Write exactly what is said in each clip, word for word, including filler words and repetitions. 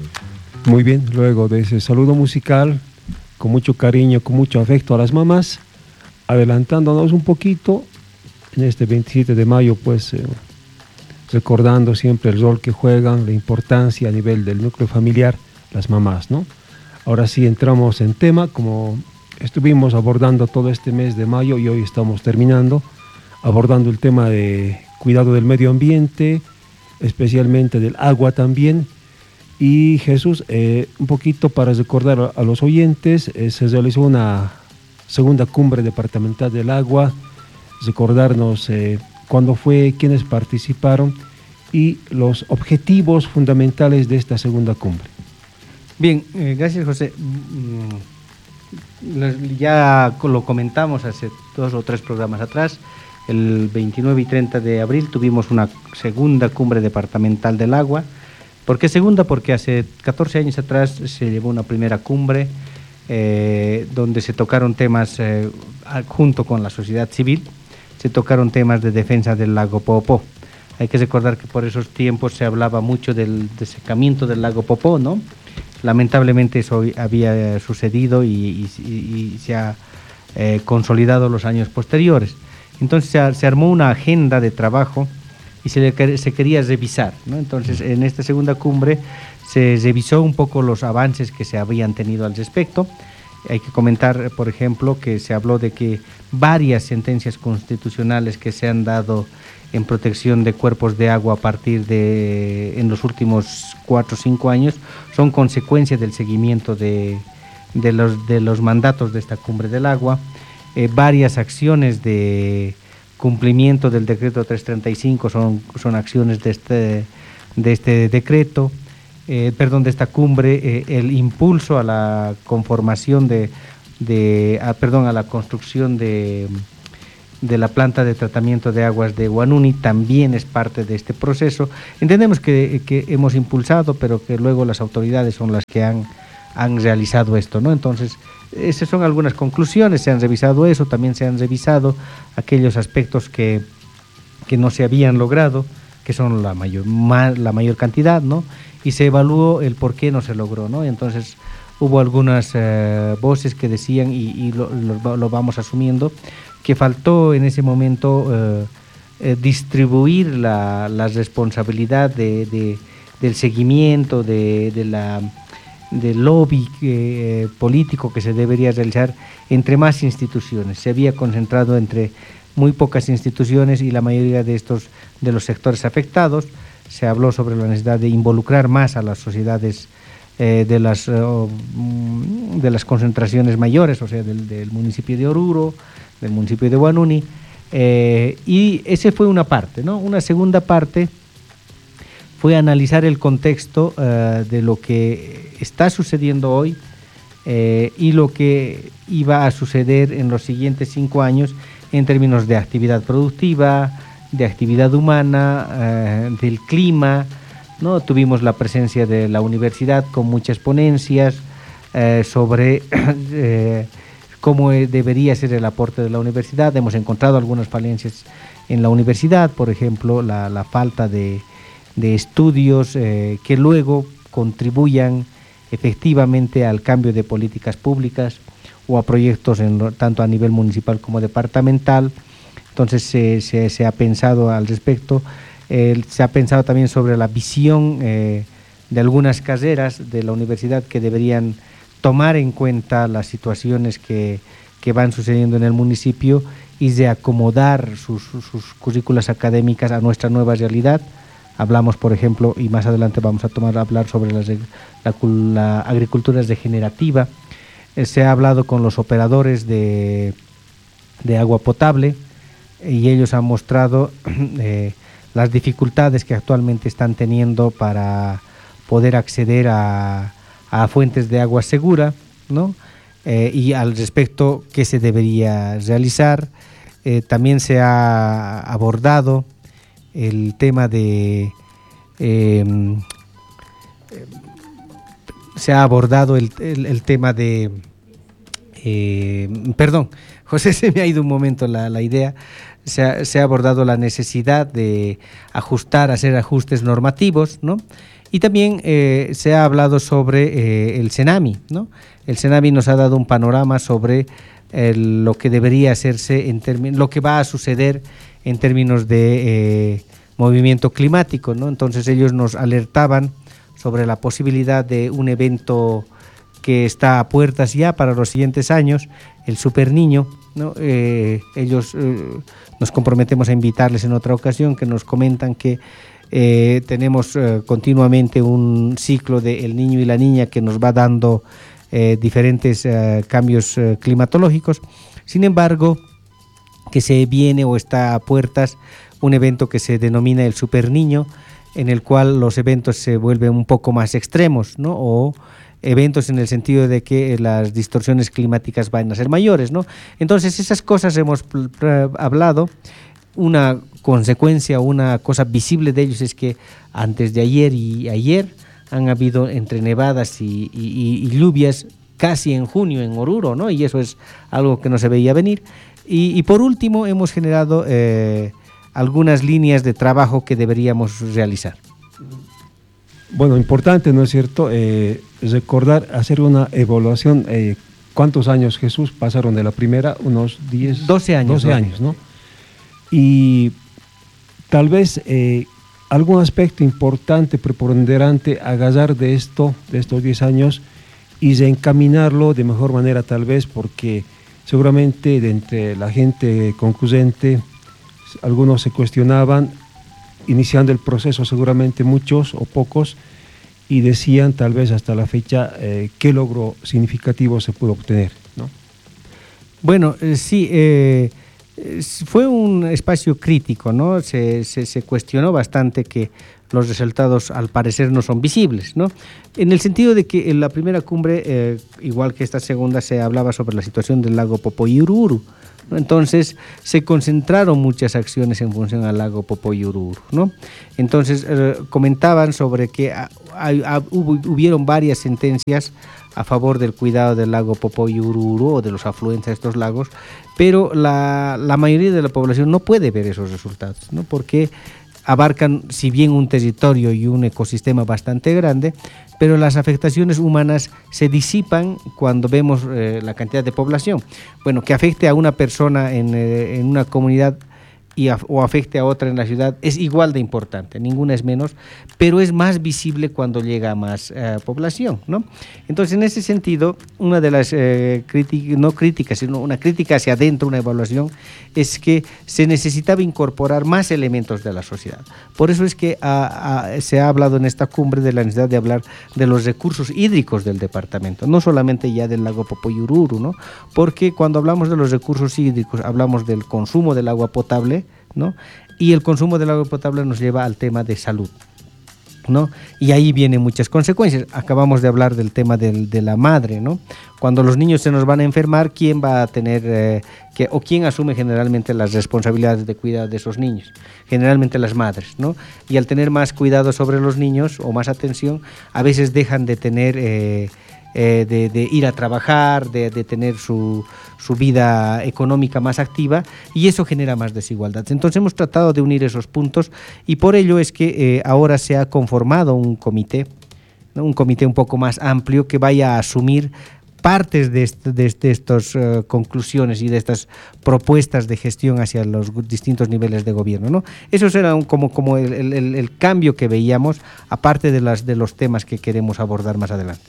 Muy bien, luego de ese saludo musical, con mucho cariño, con mucho afecto a las mamás, adelantándonos un poquito, en este veintisiete de mayo, pues eh, recordando siempre el rol que juegan, la importancia a nivel del núcleo familiar, las mamás, ¿no? Ahora sí entramos en tema, como estuvimos abordando todo este mes de mayo y hoy estamos terminando, abordando el tema de cuidado del medio ambiente, especialmente del agua también. Y Jesús, eh, un poquito para recordar a, a los oyentes, eh, se realizó una segunda cumbre departamental del agua, recordarnos eh, cuándo fue, quiénes participaron y los objetivos fundamentales de esta segunda cumbre. Bien, eh, gracias José. Mm, ya lo comentamos hace dos o tres programas atrás. El veintinueve y treinta de abril tuvimos una segunda cumbre departamental del agua. ¿Por qué segunda? Porque hace catorce años atrás se llevó una primera cumbre eh, donde se tocaron temas, eh, junto con la sociedad civil, se tocaron temas de defensa del lago Poopó. Hay que recordar que por esos tiempos se hablaba mucho del desecamiento del lago Poopó, ¿no? Lamentablemente eso había sucedido y, y, y se ha eh, consolidado los años posteriores. Entonces se, se armó una agenda de trabajo y se, le, se quería revisar, ¿no? Entonces en esta segunda cumbre se revisó un poco los avances que se habían tenido al respecto. Hay que comentar, por ejemplo, que se habló de que varias sentencias constitucionales que se han dado en protección de cuerpos de agua a partir de en los últimos cuatro o cinco años son consecuencia del seguimiento de, de, los, de los mandatos de esta cumbre del agua. Eh, varias acciones de cumplimiento del decreto trescientos treinta y cinco son, son acciones de este, de este decreto, eh, perdón, de esta cumbre, eh, el impulso a la conformación de, de a, perdón, a la construcción de, de la planta de tratamiento de aguas de Huanuni también es parte de este proceso. Entendemos que, que hemos impulsado, pero que luego las autoridades son las que han, han realizado esto, ¿no? Entonces, esas son algunas conclusiones, se han revisado eso, también se han revisado aquellos aspectos que, que no se habían logrado, que son la mayor, ma, la mayor cantidad, ¿no? Y se evaluó el por qué no se logró, ¿no? Entonces hubo algunas eh, voces que decían, y, y lo, lo, lo vamos asumiendo, que faltó en ese momento eh, eh, distribuir la, la responsabilidad de, de, del seguimiento, de, de la... del lobby eh, político que se debería realizar entre más instituciones. Se había concentrado entre muy pocas instituciones y la mayoría de estos de los sectores afectados. Se habló sobre la necesidad de involucrar más a las sociedades eh, de las eh, de las concentraciones mayores, o sea, del, del municipio de Oruro, del municipio de Huanuni, eh, y esa fue una parte, ¿no? Una segunda parte fue analizar el contexto uh, de lo que está sucediendo hoy eh, y lo que iba a suceder en los siguientes cinco años en términos de actividad productiva, de actividad humana, uh, del clima, ¿no? Tuvimos la presencia de la universidad con muchas ponencias uh, sobre uh, cómo debería ser el aporte de la universidad. Hemos encontrado algunas falencias en la universidad, por ejemplo, la, la falta de de estudios eh, que luego contribuyan efectivamente al cambio de políticas públicas o a proyectos en, tanto a nivel municipal como departamental. Entonces se, se, se ha pensado al respecto, eh, se ha pensado también sobre la visión eh, de algunas carreras de la universidad que deberían tomar en cuenta las situaciones que, que van sucediendo en el municipio y de acomodar sus, sus currículas académicas a nuestra nueva realidad. Hablamos, por ejemplo, y más adelante vamos a tomar a hablar sobre la, la, la agricultura regenerativa. Eh, se ha hablado con los operadores de, de agua potable y ellos han mostrado eh, las dificultades que actualmente están teniendo para poder acceder a, a fuentes de agua segura, ¿no? Eh, y al respecto, ¿qué se debería realizar? Eh, también se ha abordado el tema de eh, se ha abordado el, el, el tema de eh, perdón, José, se me ha ido un momento la, la idea. se ha, se ha abordado la necesidad de ajustar, hacer ajustes normativos, ¿no? Y también eh, se ha hablado sobre eh, el CENAMI, ¿no? El CENAMI nos ha dado un panorama sobre eh, lo que debería hacerse, en términos, lo que va a suceder en términos de eh, movimiento climático, ¿no? Entonces ellos nos alertaban sobre la posibilidad de un evento que está a puertas ya para los siguientes años, el Super Niño, ¿no? Eh, ellos eh, nos comprometemos a invitarles en otra ocasión, que nos comentan que Eh, tenemos eh, continuamente un ciclo de El Niño y la Niña que nos va dando eh, diferentes eh, cambios eh, climatológicos. Sin embargo, que se viene o está a puertas un evento que se denomina el Super Niño, en el cual los eventos se vuelven un poco más extremos, ¿no? O eventos en el sentido de que las distorsiones climáticas van a ser mayores, ¿no? Entonces esas cosas hemos hablado. Una consecuencia, una cosa visible de ellos es que antes de ayer y ayer han habido entre nevadas y, y, y lluvias casi en junio en Oruro, ¿no? Y eso es algo que no se veía venir. Y, y por último hemos generado eh, algunas líneas de trabajo que deberíamos realizar. Bueno, importante, ¿no es cierto? Eh, recordar, hacer una evaluación. Eh, ¿Cuántos años, Jesús, pasaron de la primera? Unos diez, doce años. doce años, ¿no? Y tal vez eh, algún aspecto importante, preponderante, agarrar de esto, de estos diez años y reencaminarlo de mejor manera tal vez, porque seguramente de entre la gente concurrente, algunos se cuestionaban, iniciando el proceso seguramente muchos o pocos, y decían tal vez hasta la fecha eh, qué logro significativo se pudo obtener, ¿no? Bueno, eh, sí, eh... fue un espacio crítico, ¿no? Se, se, se cuestionó bastante que los resultados al parecer no son visibles, ¿no? En el sentido de que en la primera cumbre, eh, igual que esta segunda, se hablaba sobre la situación del lago Popoyururu, ¿no? Entonces se concentraron muchas acciones en función al lago Popoyururu, ¿no? Entonces eh, comentaban sobre que a, a, a, hubo, hubieron varias sentencias a favor del cuidado del lago Popoyururu o de los afluentes de estos lagos, pero la, la mayoría de la población no puede ver esos resultados, ¿no? Porque abarcan, si bien un territorio y un ecosistema bastante grande, pero las afectaciones humanas se disipan cuando vemos eh, la cantidad de población. Bueno, que afecte a una persona en, eh, en una comunidad y a, o afecte a otra en la ciudad es igual de importante, ninguna es menos, pero es más visible cuando llega a más eh, población, ¿no? Entonces, en ese sentido, una de las eh, críticas, no críticas, sino una crítica hacia adentro, una evaluación, es que se necesitaba incorporar más elementos de la sociedad. Por eso es que a, a, se ha hablado en esta cumbre de la necesidad de hablar de los recursos hídricos del departamento, no solamente ya del lago Popoyururu, ¿no? Porque cuando hablamos de los recursos hídricos, hablamos del consumo del agua potable, ¿no? Y el consumo del agua potable nos lleva al tema de salud, ¿no? Y ahí vienen muchas consecuencias. Acabamos de hablar del tema del, de la madre, ¿no? Cuando los niños se nos van a enfermar, ¿quién va a tener eh, que, o quién asume generalmente las responsabilidades de cuidado de esos niños? Generalmente las madres, ¿no? Y al tener más cuidado sobre los niños o más atención, a veces dejan de tener eh, Eh, de, de ir a trabajar, de, de tener su, su vida económica más activa, y eso genera más desigualdad. Entonces hemos tratado de unir esos puntos, y por ello es que eh, ahora se ha conformado un comité, ¿no? Un comité un poco más amplio que vaya a asumir partes de, est de, de estas uh, conclusiones y de estas propuestas de gestión hacia los distintos niveles de gobierno, ¿no? Eso será un, como, como el, el, el cambio que veíamos, aparte de, las, de los temas que queremos abordar más adelante.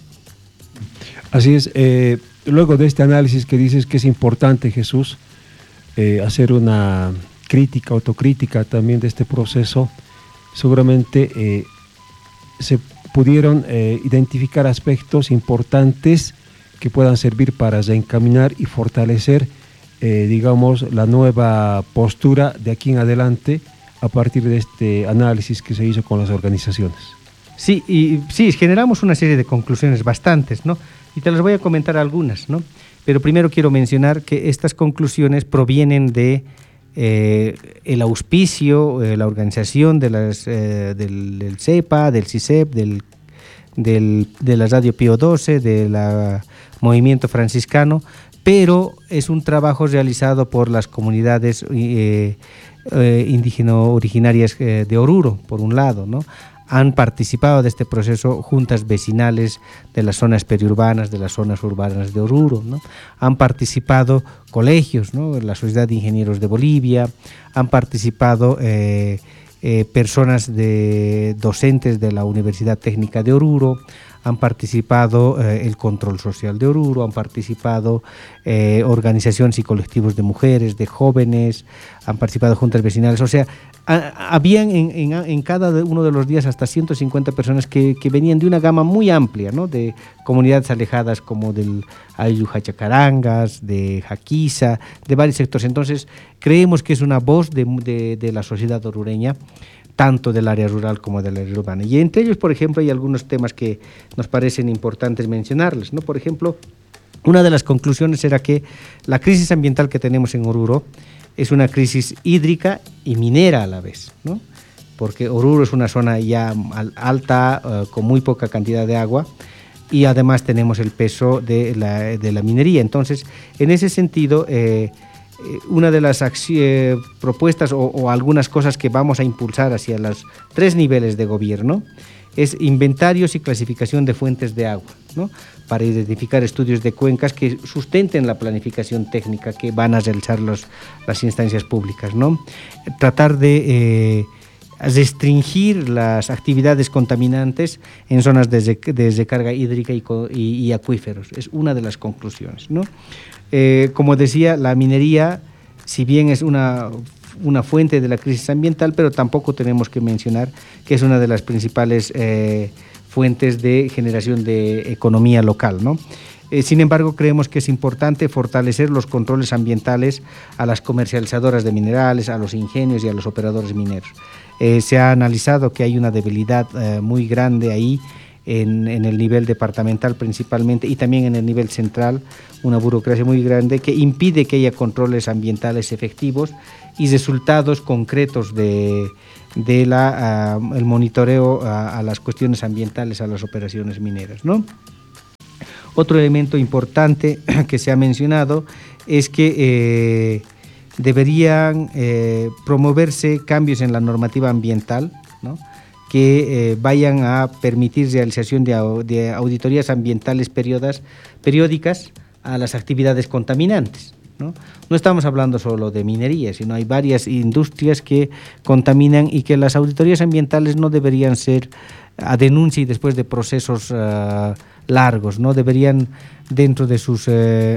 Así es, eh, luego de este análisis que dices que es importante, Jesús, eh, hacer una crítica, autocrítica también de este proceso, seguramente eh, se pudieron eh, identificar aspectos importantes que puedan servir para reencaminar y fortalecer, eh, digamos, la nueva postura de aquí en adelante a partir de este análisis que se hizo con las organizaciones. Sí, y sí, generamos una serie de conclusiones bastantes, ¿no? Y te las voy a comentar algunas, ¿no? Pero primero quiero mencionar que estas conclusiones provienen de eh, el auspicio, eh, la organización de las, eh, del, del CEPA, del CICEP, del, del, de la Radio Pío doce, del Movimiento Franciscano, pero es un trabajo realizado por las comunidades eh, eh, indígena originarias eh, de Oruro, por un lado, ¿no? Han participado de este proceso juntas vecinales de las zonas periurbanas, de las zonas urbanas de Oruro, ¿no? Han participado colegios, ¿no? La Sociedad de Ingenieros de Bolivia, han participado eh, eh, personas de, docentes de la Universidad Técnica de Oruro, han participado eh, el Control Social de Oruro, han participado eh, organizaciones y colectivos de mujeres, de jóvenes, han participado juntas vecinales, o sea, a, habían en, en, en cada uno de los días hasta ciento cincuenta personas que, que venían de una gama muy amplia, ¿no? De comunidades alejadas como del Ayuja Chacarangas, de Jaquiza, de varios sectores. Entonces, creemos que es una voz de, de, de la sociedad orureña, tanto del área rural como del área urbana. Y entre ellos, por ejemplo, hay algunos temas que nos parecen importantes mencionarles, ¿no? Por ejemplo, una de las conclusiones era que la crisis ambiental que tenemos en Oruro es una crisis hídrica y minera a la vez, ¿no? Porque Oruro es una zona ya alta, uh, con muy poca cantidad de agua, y además tenemos el peso de la, de la minería. Entonces, en ese sentido, eh, una de las eh, propuestas o, o algunas cosas que vamos a impulsar hacia los tres niveles de gobierno es inventarios y clasificación de fuentes de agua, ¿no? Para identificar estudios de cuencas que sustenten la planificación técnica que van a realizar los, las instancias públicas, ¿no? Tratar de eh, restringir las actividades contaminantes en zonas de, de recarga hídrica y, y, y acuíferos, es una de las conclusiones, ¿no? Eh, como decía, la minería, si bien es una, una fuente de la crisis ambiental, pero tampoco tenemos que mencionar que es una de las principales eh, fuentes de generación de economía local, ¿no? Eh, sin embargo, creemos que es importante fortalecer los controles ambientales a las comercializadoras de minerales, a los ingenios y a los operadores mineros. Eh, se ha analizado que hay una debilidad eh, muy grande ahí, En, en el nivel departamental principalmente y también en el nivel central, una burocracia muy grande que impide que haya controles ambientales efectivos y resultados concretos de, de la, uh, el monitoreo a, a las cuestiones ambientales, a las operaciones mineras, ¿no? Otro elemento importante que se ha mencionado es que eh, deberían eh, promoverse cambios en la normativa ambiental, ¿no? Que eh, vayan a permitir realización de, de auditorías ambientales periodas, periódicas a las actividades contaminantes, ¿no? No estamos hablando solo de minería, sino hay varias industrias que contaminan y que las auditorías ambientales no deberían ser a denuncia y después de procesos uh, largos, ¿no? Deberían, dentro de sus eh,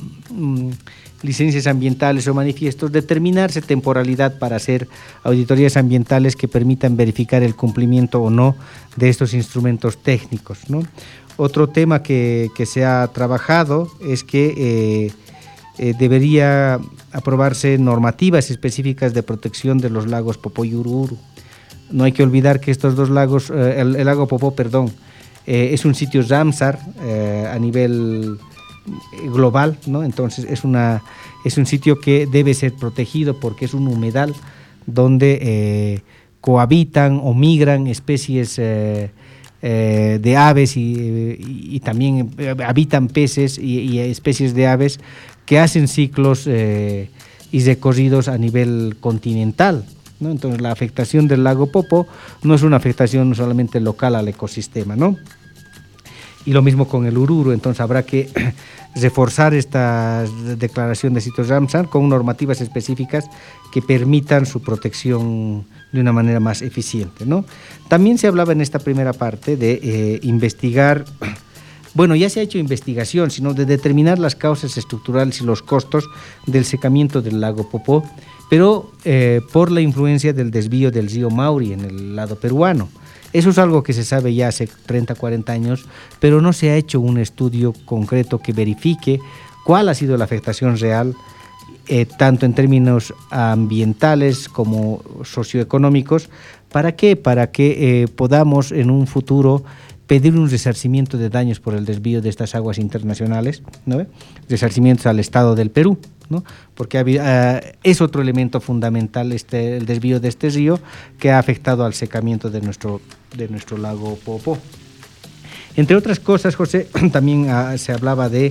licencias ambientales o manifiestos, determinarse temporalidad para hacer auditorías ambientales que permitan verificar el cumplimiento o no de estos instrumentos técnicos, ¿no? Otro tema que, que se ha trabajado es que eh, eh, debería aprobarse normativas específicas de protección de los lagos Popó y Ururu. No hay que olvidar que estos dos lagos, eh, el, el lago Popó, perdón, eh, es un sitio Ramsar eh, a nivel global, ¿no? Entonces es, una, es un sitio que debe ser protegido porque es un humedal donde eh, cohabitan o migran especies eh, eh, de aves y, y, y también habitan peces y, y especies de aves que hacen ciclos eh, y recorridos a nivel continental, ¿no? Entonces la afectación del lago Popó no es una afectación solamente local al ecosistema, ¿no? Y lo mismo con el Ururu, entonces habrá que reforzar esta declaración de sitios Ramsar con normativas específicas que permitan su protección de una manera más eficiente, ¿no? También se hablaba en esta primera parte de eh, investigar, bueno, ya se ha hecho investigación, sino de determinar las causas estructurales y los costos del secamiento del lago Popó, pero eh, por la influencia del desvío del río Mauri en el lado peruano. Eso es algo que se sabe ya hace treinta, cuarenta años, pero no se ha hecho un estudio concreto que verifique cuál ha sido la afectación real, eh, tanto en términos ambientales como socioeconómicos. ¿Para qué? Para que eh, podamos en un futuro pedir un resarcimiento de daños por el desvío de estas aguas internacionales, ¿no? Resarcimientos al Estado del Perú, ¿no? Porque uh, es otro elemento fundamental este, el desvío de este río que ha afectado al secamiento de nuestro, de nuestro lago Popó. Entre otras cosas, José, también uh, se hablaba de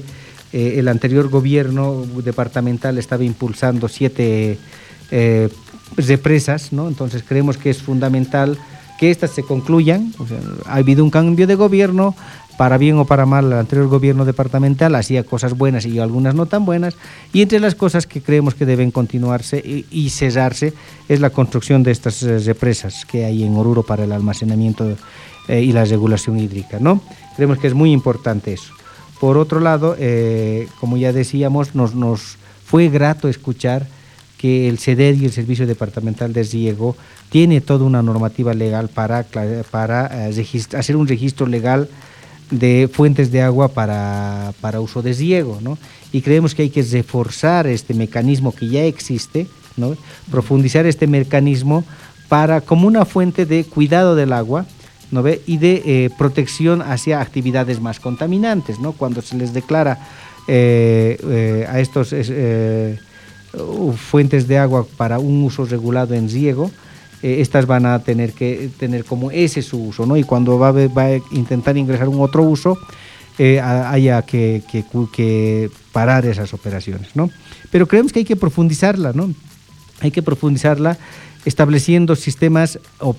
eh, el anterior gobierno departamental estaba impulsando siete eh, represas, ¿no? Entonces creemos que es fundamental que estas se concluyan. O sea, ha habido un cambio de gobierno, para bien o para mal. El anterior gobierno departamental hacía cosas buenas y algunas no tan buenas, y entre las cosas que creemos que deben continuarse y, y cesarse es la construcción de estas eh, represas que hay en Oruro para el almacenamiento eh, y la regulación hídrica, ¿no? Creemos que es muy importante eso. Por otro lado, eh, como ya decíamos, nos, nos fue grato escuchar que el SEDER y el Servicio Departamental de Riego tiene toda una normativa legal para, para eh, hacer un registro legal de fuentes de agua para, para uso de riego, ¿no? Y creemos que hay que reforzar este mecanismo que ya existe, ¿no? Profundizar este mecanismo para, como una fuente de cuidado del agua, ¿no ve? Y de eh, protección hacia actividades más contaminantes, ¿no? Cuando se les declara eh, eh, a estos eh, fuentes de agua para un uso regulado en riego, Eh, estas van a tener que tener como ese su uso, ¿no? Y cuando va a, va a intentar ingresar un otro uso, eh, haya que, que, que parar esas operaciones, ¿no? Pero creemos que hay que profundizarla, ¿no? Hay que profundizarla estableciendo sistemas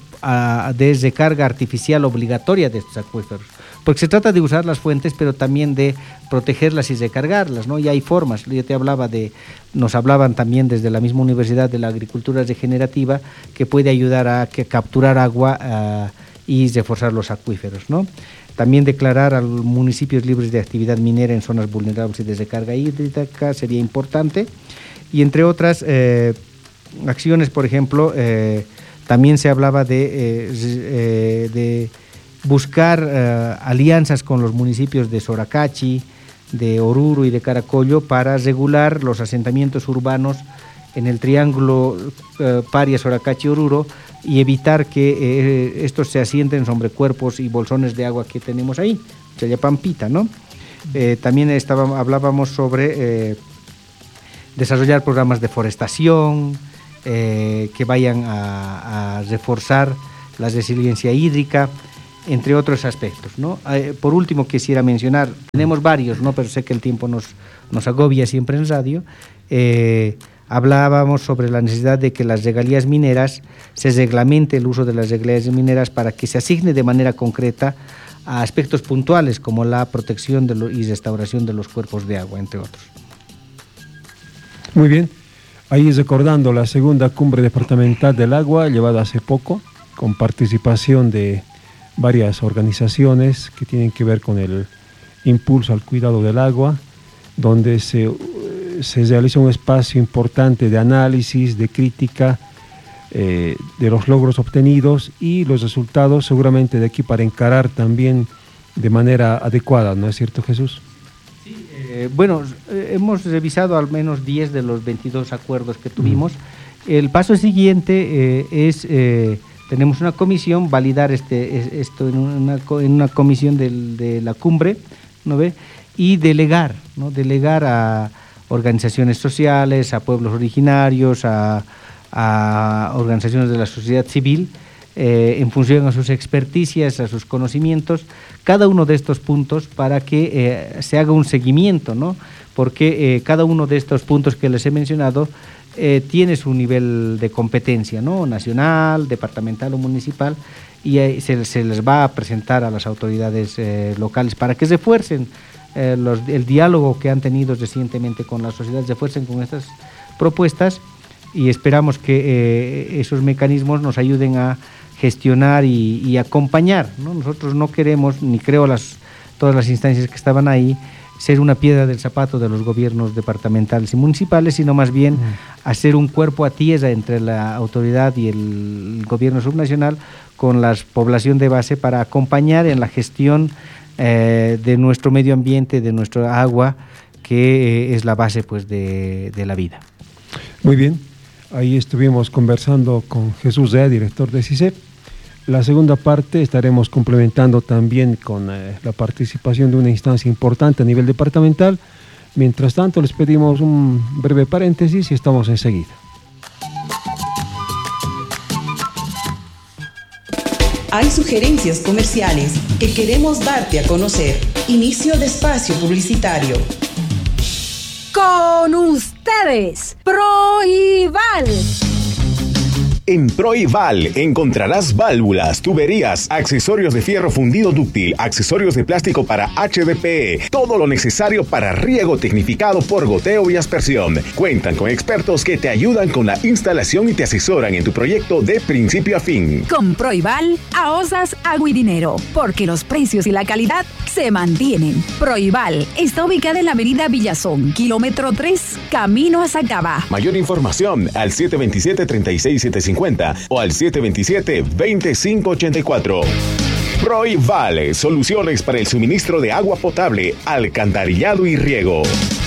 de recarga artificial obligatoria de estos acuíferos, porque se trata de usar las fuentes, pero también de protegerlas y recargarlas, ¿no? Y hay formas. Yo te hablaba de, nos hablaban también desde la misma universidad de la agricultura regenerativa, que puede ayudar a que capturar agua uh, y reforzar los acuíferos, ¿no? También declarar a los municipios libres de actividad minera en zonas vulnerables y de recarga hídrica sería importante. Y entre otras eh, acciones, por ejemplo, eh, también se hablaba de, eh, eh, de buscar eh, alianzas con los municipios de Soracachi, de Oruro y de Caracollo para regular los asentamientos urbanos en el triángulo eh, Paria, Soracachi, Oruro, y evitar que eh, estos se asienten sobre cuerpos y bolsones de agua que tenemos ahí, Chayapampita, ¿no? Eh, también estaba, hablábamos sobre eh, desarrollar programas de forestación, eh, que vayan a, a reforzar la resiliencia hídrica, entre otros aspectos, ¿no? Eh, por último, quisiera mencionar, tenemos varios, ¿no? Pero sé que el tiempo nos, nos agobia siempre en radio. Eh, hablábamos sobre la necesidad de que las regalías mineras, se reglamente el uso de las regalías mineras para que se asigne de manera concreta a aspectos puntuales como la protección de lo, y restauración de los cuerpos de agua, entre otros. Muy bien. Ahí recordando la segunda cumbre departamental del agua, llevada hace poco, con participación de varias organizaciones que tienen que ver con el impulso al cuidado del agua, donde se, se realiza un espacio importante de análisis, de crítica eh, de los logros obtenidos y los resultados seguramente de aquí para encarar también de manera adecuada, ¿no es cierto, Jesús? Sí, eh, bueno, eh, hemos revisado al menos diez de los veintidós acuerdos que tuvimos. Mm. El paso siguiente eh, es... Eh, tenemos una comisión, validar este, esto en una, en una comisión del, de la cumbre, ¿no ve? Y delegar, ¿no? Delegar a organizaciones sociales, a pueblos originarios, a, a organizaciones de la sociedad civil, eh, en función a sus experticias, a sus conocimientos, cada uno de estos puntos para que eh, se haga un seguimiento, ¿no? Porque eh, cada uno de estos puntos que les he mencionado Eh, tiene su nivel de competencia, ¿no? Nacional, departamental o municipal, y eh, se, se les va a presentar a las autoridades eh, locales para que refuercen eh, los, el diálogo que han tenido recientemente con la sociedad, refuercen con estas propuestas, y esperamos que eh, esos mecanismos nos ayuden a gestionar y, y acompañar, ¿no? Nosotros no queremos, ni creo las, todas las instancias que estaban ahí, ser una piedra del zapato de los gobiernos departamentales y municipales, sino más bien uh-huh. hacer un cuerpo a tierra entre la autoridad y el gobierno subnacional con la población de base para acompañar en la gestión eh, de nuestro medio ambiente, de nuestra agua, que eh, es la base pues, de, de la vida. Muy bien, ahí estuvimos conversando con Jesús Rea, director de CICEP. La segunda parte estaremos complementando también con eh, la participación de una instancia importante a nivel departamental. Mientras tanto, les pedimos un breve paréntesis y estamos enseguida. Hay sugerencias comerciales que queremos darte a conocer. Inicio de espacio publicitario. Con ustedes, Proival. En Proival encontrarás válvulas, tuberías, accesorios de fierro fundido dúctil, accesorios de plástico para H D P E, todo lo necesario para riego tecnificado por goteo y aspersión. Cuentan con expertos que te ayudan con la instalación y te asesoran en tu proyecto de principio a fin. Con Proival ahorras agua y dinero, porque los precios y la calidad se mantienen. Proival está ubicada en la avenida Villazón, kilómetro tres, camino a Sacaba. Mayor información al siete dos siete, tres seis siete cinco o al siete dos siete, dos cinco ocho cuatro. Proival, soluciones para el suministro de agua potable, alcantarillado y riego.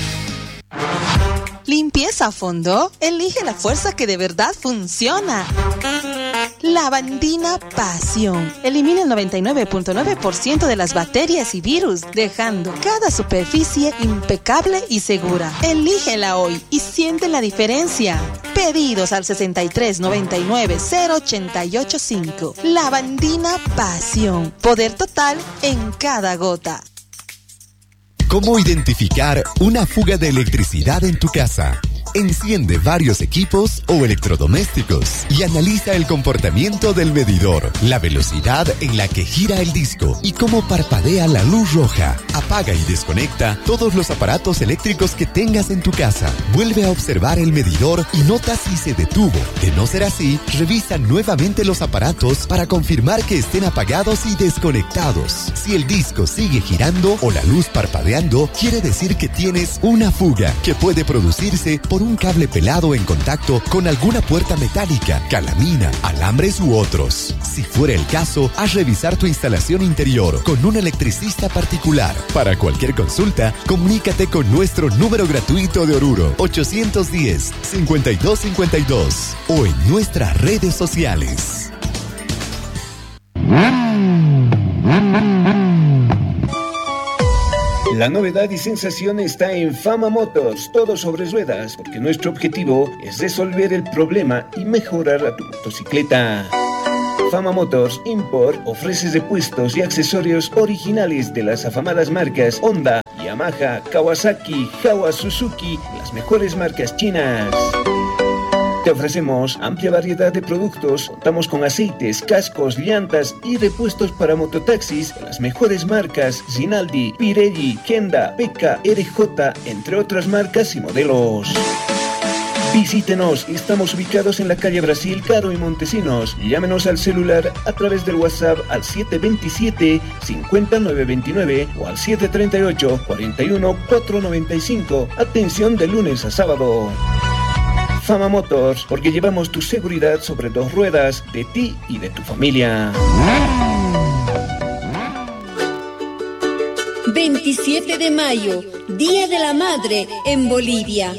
¿Limpieza a fondo? Elige la fuerza que de verdad funciona. Lavandina Pasión. Elimina el noventa y nueve punto nueve por ciento de las bacterias y virus, dejando cada superficie impecable y segura. Elígela hoy y siente la diferencia. Pedidos al sesenta y tres, noventa y nueve, cero ochenta y ocho cinco. Lavandina Pasión. Poder total en cada gota. ¿Cómo identificar una fuga de electricidad en tu casa? Enciende varios equipos o electrodomésticos y analiza el comportamiento del medidor, la velocidad en la que gira el disco y cómo parpadea la luz roja. Apaga y desconecta todos los aparatos eléctricos que tengas en tu casa. Vuelve a observar el medidor y nota si se detuvo. De no ser así, revisa nuevamente los aparatos para confirmar que estén apagados y desconectados. Si el disco sigue girando o la luz parpadeando, quiere decir que tienes una fuga que puede producirse por un cable pelado en contacto con alguna puerta metálica, calamina, alambres u otros. Si fuera el caso, haz revisar tu instalación interior con un electricista particular. Para cualquier consulta, comunícate con nuestro número gratuito de Oruro, ochocientos diez, cincuenta y dos cincuenta y dos, o en nuestras redes sociales. La novedad y sensación está en Fama Motors, todo sobre ruedas, porque nuestro objetivo es resolver el problema y mejorar a tu motocicleta. Fama Motors Import ofrece repuestos y accesorios originales de las afamadas marcas Honda, Yamaha, Kawasaki, Jawa, Suzuki, las mejores marcas chinas. Te ofrecemos amplia variedad de productos, contamos con aceites, cascos, llantas y repuestos para mototaxis de las mejores marcas Rinaldi, Pirelli, Kenda, P K, R J, entre otras marcas y modelos. Visítenos, estamos ubicados en la calle Brasil, Caro y Montesinos. Llámenos al celular a través del WhatsApp al siete dos siete, cinco nueve dos nueve o al siete tres ocho, cuatro uno, cuatro nueve cinco. Atención de lunes a sábado. Fama Motors, porque llevamos tu seguridad sobre dos ruedas, de ti y de tu familia. veintisiete de mayo, Día de la Madre en Bolivia.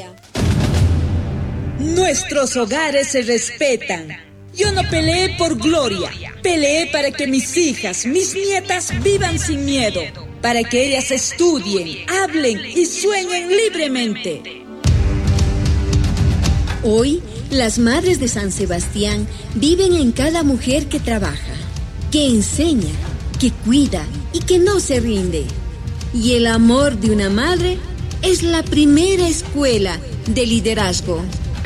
Nuestros hogares se respetan. Yo no peleé por gloria, peleé para que mis hijas, mis nietas vivan sin miedo, para que ellas estudien, hablen y sueñen libremente. Hoy, las madres de San Sebastián viven en cada mujer que trabaja, que enseña, que cuida y que no se rinde. Y el amor de una madre es la primera escuela de liderazgo.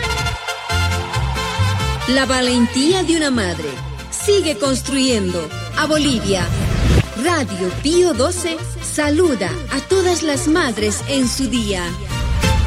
La valentía de una madre sigue construyendo a Bolivia. Radio Pío doce saluda a todas las madres en su día.